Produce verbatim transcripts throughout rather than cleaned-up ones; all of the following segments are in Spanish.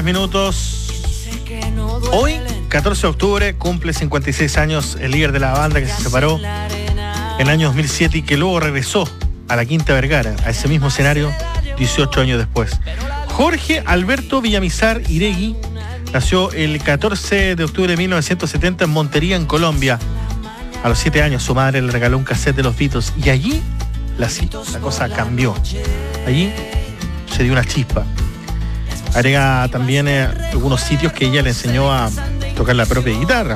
Minutos. Hoy, catorce de octubre, cumple cincuenta y seis años el líder de la banda que se separó en el año dos mil siete y que luego regresó a la Quinta Vergara, a ese mismo escenario, dieciocho años después. Jorge Alberto Villamizar Iregui nació el catorce de octubre de mil novecientos setenta en Montería, en Colombia. A los siete años su madre le regaló un cassette de los Beatles y allí la, la cosa cambió. Allí se dio una chispa. Agrega también eh, algunos sitios que ella le enseñó a tocar la propia guitarra.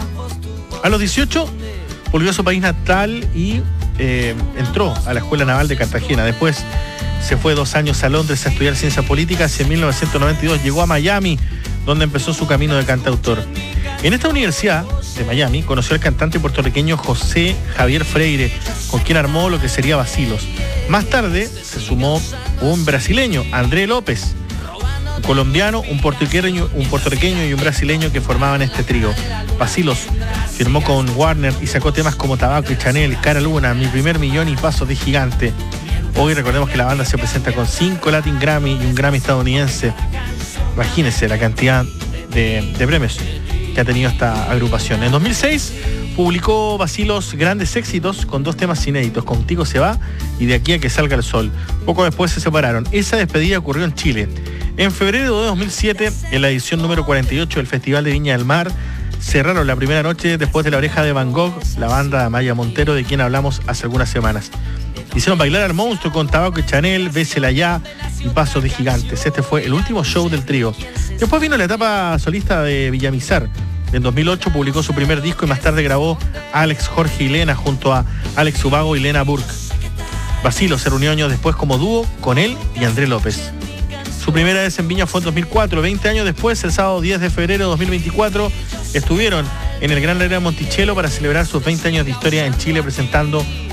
A los dieciocho volvió a su país natal y eh, entró a la Escuela Naval de Cartagena. Después se fue dos años a Londres a estudiar ciencias políticas y en mil novecientos noventa y dos llegó a Miami, donde empezó su camino de cantautor. En esta universidad de Miami conoció al cantante puertorriqueño José Javier Freire, con quien armó lo que sería Vacilos. Más tarde se sumó un brasileño, André López, un colombiano, un puertorriqueño, un puertorriqueño y un brasileño que formaban este trío. Vacilos firmó con Warner y sacó temas como Tabaco y Chanel, Cara Luna, Mi Primer Millón y Pasos de Gigante. Hoy recordemos que la banda se presenta con cinco Latin Grammy y un Grammy estadounidense. Imagínense la cantidad de, de premios que ha tenido esta agrupación. En dos mil seis publicó Vacilos grandes éxitos con dos temas inéditos, Contigo se va y De aquí a que salga el sol. Poco después se separaron. Esa despedida ocurrió en Chile. En febrero de dos mil siete, en la edición número cuarenta y ocho del Festival de Viña del Mar, cerraron la primera noche después de La Oreja de Van Gogh, la banda de Maya Montero, de quien hablamos hace algunas semanas. Hicieron bailar al monstruo con Tabaco y Chanel, Bésela ya y Pasos de Gigantes. Este fue el último show del trío. Después vino la etapa solista de Villamizar. En dos mil ocho publicó su primer disco y más tarde grabó Alex, Jorge y Lena junto a Alex Ubago y Lena Burke. Vacilos se reunió años después como dúo con él y André López. Su primera vez en Viña fue en dos mil cuatro. veinte años después, el sábado diez de febrero de dos mil veinticuatro, estuvieron en el Gran Arena Monticello para celebrar sus veinte años de historia en Chile, presentando